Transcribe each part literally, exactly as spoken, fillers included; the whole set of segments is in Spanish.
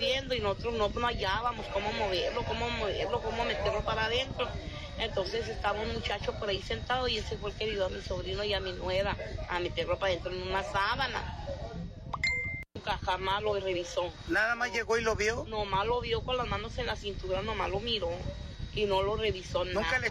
viendo y nosotros no, no hallábamos cómo moverlo, cómo moverlo, cómo meterlo para adentro. Entonces estaba un muchacho por ahí sentado y ese fue el que ayudó a mi sobrino y a mi nuera a meterlo para adentro en una sábana. Nunca, jamás lo revisó. ¿Nada más llegó y lo vio? Nomás lo vio con las manos en la cintura, nomás lo miró y no lo revisó nada. Nunca le...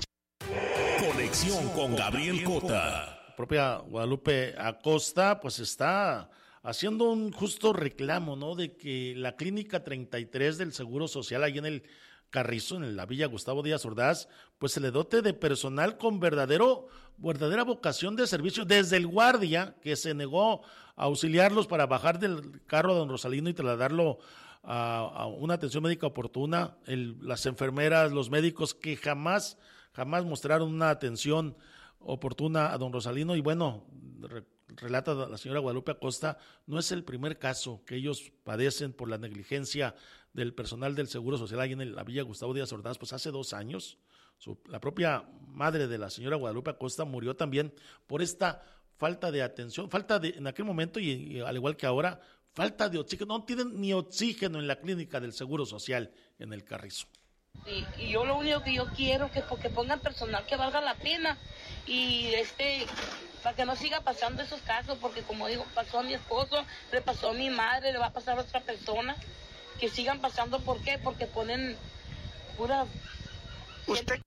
Conexión con Gabriel Cota. La propia Guadalupe Acosta pues está haciendo un justo reclamo, ¿no? De que la clínica treinta y tres del Seguro Social ahí en el Carrizo, en la Villa Gustavo Díaz Ordaz, pues se le dote de personal con verdadero, verdadera vocación de servicio, desde el guardia que se negó a auxiliarlos para bajar del carro a don Rosalino y trasladarlo a, a una atención médica oportuna, el, las enfermeras, los médicos que jamás, jamás mostraron una atención oportuna a don Rosalino. Y bueno, re, relata la señora Guadalupe Acosta, no es el primer caso que ellos padecen por la negligencia del personal del Seguro Social ahí en la Villa Gustavo Díaz Ordaz. Pues hace dos años, su, la propia madre de la señora Guadalupe Acosta murió también por esta falta de atención, falta de, en aquel momento y, y al igual que ahora, falta de oxígeno, no tienen ni oxígeno en la clínica del Seguro Social en el Carrizo. Y, y yo lo único que yo quiero es que porque pongan personal que valga la pena y este para que no siga pasando esos casos, porque como digo, pasó a mi esposo, le pasó a mi madre, le va a pasar a otra persona, que sigan pasando. ¿Por qué? Porque ponen pura... Usted...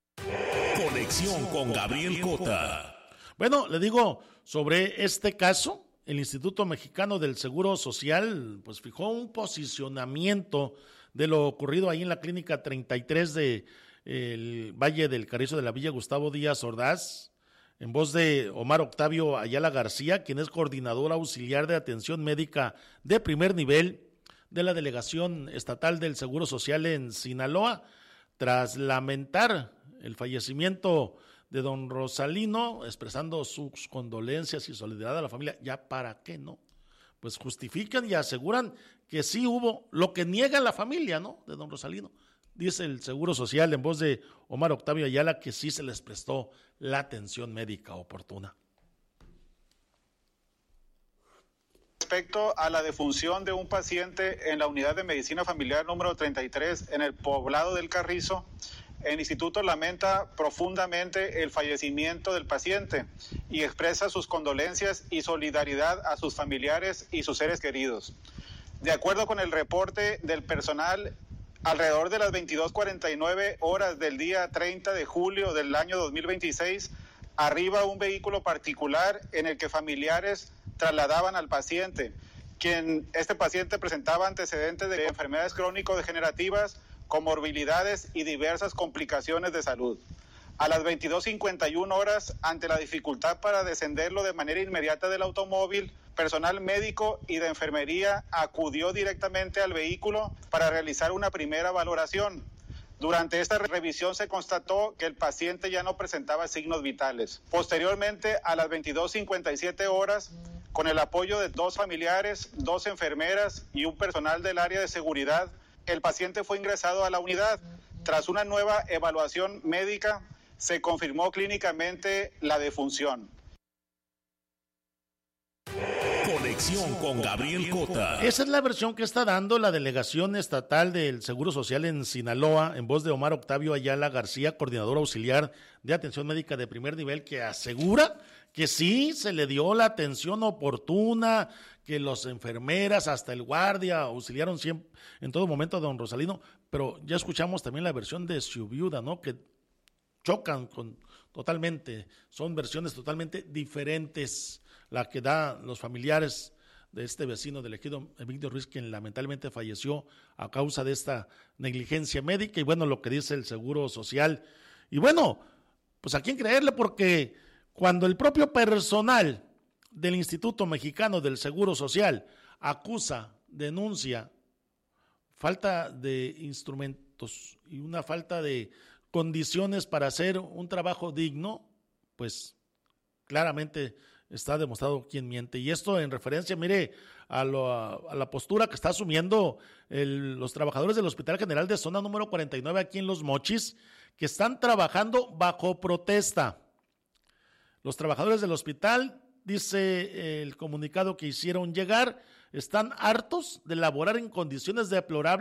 Conexión con Gabriel Cota. Bueno, le digo, sobre este caso, el Instituto Mexicano del Seguro Social pues fijó un posicionamiento de lo ocurrido ahí en la clínica treinta y tres de el Valle del Carrizo de la Villa Gustavo Díaz Ordaz, en voz de Omar Octavio Ayala García, quien es coordinador auxiliar de atención médica de primer nivel de la Delegación Estatal del Seguro Social en Sinaloa, tras lamentar el fallecimiento de don Rosalino, expresando sus condolencias y solidaridad a la familia. ¿Ya para qué no? Pues justifican y aseguran que sí hubo, lo que niega la familia, ¿no?, de don Rosalino. Dice el Seguro Social en voz de Omar Octavio Ayala que sí se les prestó la atención médica oportuna. Respecto a la defunción de un paciente en la unidad de medicina familiar número treinta y tres en el poblado del Carrizo, el instituto lamenta profundamente el fallecimiento del paciente y expresa sus condolencias y solidaridad a sus familiares y sus seres queridos. De acuerdo con el reporte del personal, alrededor de las veintidós cuarenta y nueve horas del día treinta de julio del año dos mil veintiséis, arriba un vehículo particular en el que familiares trasladaban al paciente, quien este paciente presentaba antecedentes de enfermedades crónico-degenerativas, comorbilidades y diversas complicaciones de salud. A las veintidós cincuenta y una horas, ante la dificultad para descenderlo de manera inmediata del automóvil, personal médico y de enfermería acudió directamente al vehículo para realizar una primera valoración. Durante esta revisión se constató que el paciente ya no presentaba signos vitales. Posteriormente, a las veintidós cincuenta y siete horas, con el apoyo de dos familiares, dos enfermeras y un personal del área de seguridad, el paciente fue ingresado a la unidad. Tras una nueva evaluación médica, se confirmó clínicamente la defunción. Conexión con Gabriel Cota. Esa es la versión que está dando la Delegación Estatal del Seguro Social en Sinaloa, en voz de Omar Octavio Ayala García, coordinador auxiliar de atención médica de primer nivel, que asegura que sí se le dio la atención oportuna, que las enfermeras, hasta el guardia, auxiliaron siempre, en todo momento a don Rosalino, pero ya escuchamos también la versión de su viuda, ¿no?, que chocan con totalmente, son versiones totalmente diferentes, la que dan los familiares de este vecino del ejido Emilio Ruiz, quien lamentablemente falleció a causa de esta negligencia médica, y bueno, lo que dice el Seguro Social. Y bueno, pues a quién creerle, porque cuando el propio personal del Instituto Mexicano del Seguro Social acusa, denuncia falta de instrumentos y una falta de condiciones para hacer un trabajo digno, pues claramente está demostrado quién miente. Y esto en referencia, mire, a, lo, a, a la postura que está asumiendo el, los trabajadores del Hospital General de Zona número cuarenta y nueve aquí en Los Mochis, que están trabajando bajo protesta. Los trabajadores del hospital, dice el comunicado que hicieron llegar, están hartos de laborar en condiciones deplorables